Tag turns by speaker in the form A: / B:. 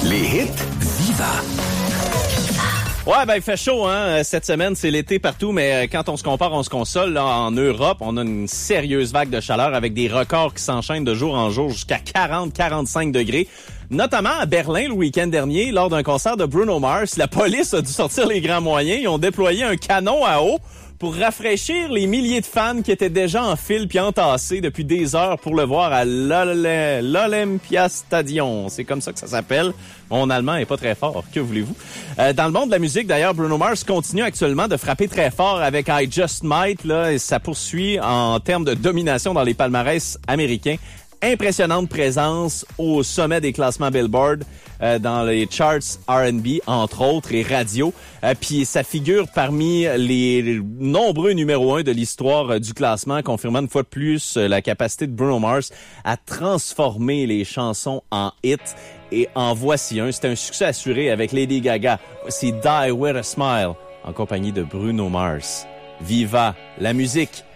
A: Les hits Viva.
B: Ouais, ben il fait chaud, hein. Cette semaine, c'est l'été partout, mais quand on se compare, on se console. Là, en Europe, on a une sérieuse vague de chaleur avec des records qui s'enchaînent de jour en jour jusqu'à 40-45 degrés. Notamment à Berlin le week-end dernier, lors d'un concert de Bruno Mars, la police a dû sortir les grands moyens. Ils ont déployé un canon à eau pour rafraîchir les milliers de fans qui étaient déjà en file puis entassés depuis des heures pour le voir à l'Olympiastadion. C'est comme ça que ça s'appelle. Mon allemand est pas très fort, que voulez-vous? Dans le monde de la musique, d'ailleurs, Bruno Mars continue actuellement de frapper très fort avec I Just Might. Là, et ça poursuit en termes de domination dans les palmarès américains. Impressionnante présence au sommet des classements Billboard, dans les charts R&B, entre autres, et radio. Puis ça figure parmi les nombreux numéros 1 de l'histoire du classement, confirmant une fois de plus la capacité de Bruno Mars à transformer les chansons en hits. Et en voici un. C'était un succès assuré avec Lady Gaga. Voici Die With A Smile, en compagnie de Bruno Mars. Viva la musique!